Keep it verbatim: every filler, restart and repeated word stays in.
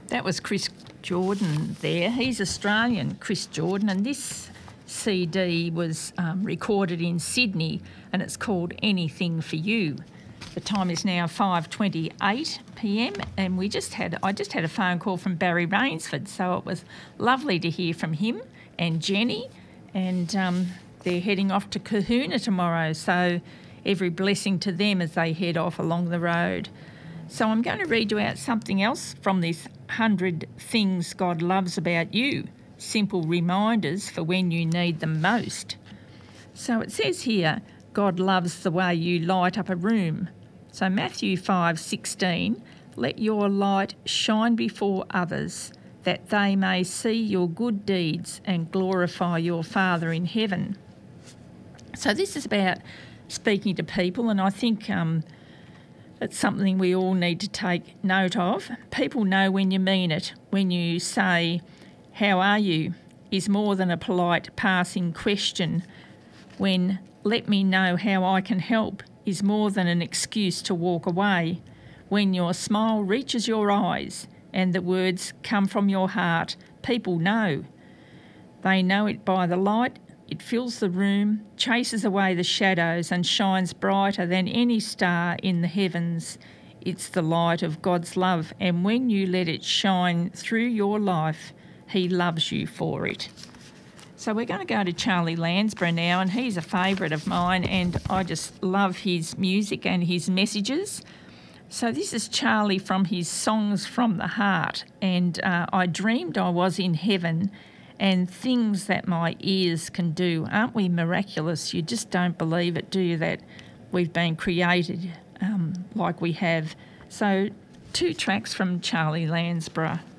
That was Chris Jordan there. He's Australian, Chris Jordan, and this C D was um, recorded in Sydney, and it's called Anything for You. The time is now five twenty-eight p m, and we just had I just had a phone call from Barry Rainsford, so it was lovely to hear from him and Jenny, and um, they're heading off to Kahuna tomorrow, so every blessing to them as they head off along the road. So I'm going to read you out something else from this one hundred Things God Loves About You, simple reminders for when you need them most. So it says here, God loves the way you light up a room. So Matthew five sixteen, let your light shine before others, that they may see your good deeds and glorify your Father in heaven. So this is about speaking to people, and I think um, it's something we all need to take note of. People know when you mean it, when you say, how are you, is more than a polite passing question, when let me know how I can help is more than an excuse to walk away, when your smile reaches your eyes and the words come from your heart, people know. They know it by the light. It fills the room, chases away the shadows and shines brighter than any star in the heavens. It's the light of God's love, and when you let it shine through your life, He loves you for it. So we're going to go to Charlie Lansborough now, and he's a favourite of mine, and I just love his music and his messages. So this is Charlie from his Songs from the Heart, and uh, I dreamed I was in heaven, and things that my ears can do. Aren't we miraculous? You just don't believe it, do you, that we've been created um, like we have. So two tracks from Charlie Lansborough.